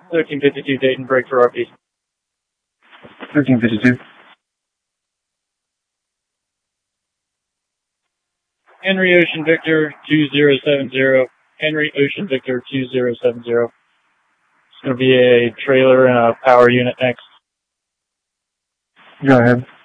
1352 Dayton, break for RP. 1352. Henry Ocean Victor 2070. Henry Ocean Victor 2070. It's going to be a trailer and a power unit next. Go ahead.